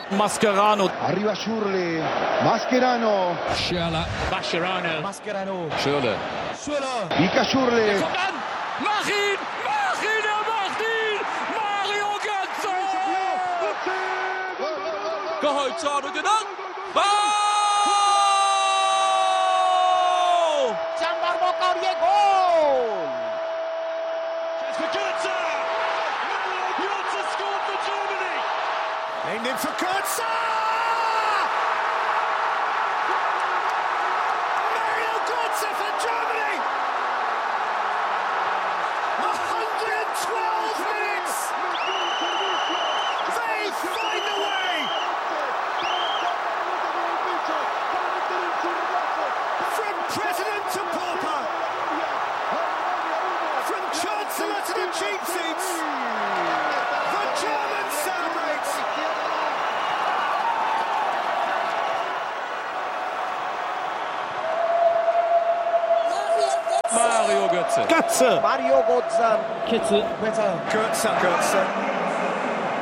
Mascherano. Arriva Schürrle. Mascherano. Schürrle. Mascherano. Mascherano. Schürrle. Schürrle. Mika Schürrle. Kommt an! Mach ihn! Mach ihn! Er macht ihn! Mario Götze! Geholt, schade, gedacht! Gianmarco Coria, Goal! Chance for Götze! Mario Götze scored for Germany! Aimed in for Götze! Mario Götze for Germany! 112 minutes! They find a way! From president to pauper! From chancellor to the cheap seats! The Germans celebrate! Mario Götze. Götze! Mario Götze! Götze! Götze!